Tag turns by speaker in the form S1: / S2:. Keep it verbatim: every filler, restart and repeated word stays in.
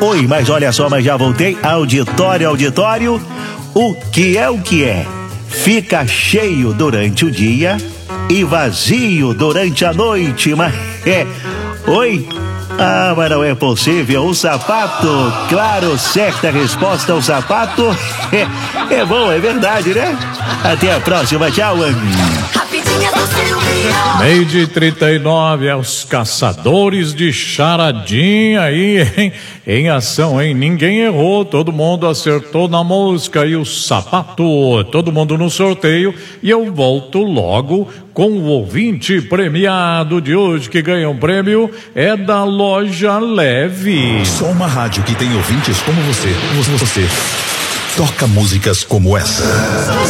S1: Oi, mas olha só, mas já voltei. Auditório, auditório. O que é o que é? Fica cheio durante o dia e vazio durante a noite, mas é... Oi? Ah, mas não é possível. O sapato, claro, certa resposta, o sapato é, é bom, é verdade, né? Até a próxima, tchau.
S2: Meio de trinta e nove, é os caçadores de charadinha aí, hein? Em ação, hein? Ninguém errou, todo mundo acertou na mosca e o sapato, todo mundo no sorteio. E eu volto logo com o ouvinte premiado de hoje, que ganha um prêmio, é da Loja Leve.
S3: Só uma rádio que tem ouvintes como você. Você toca músicas como essa.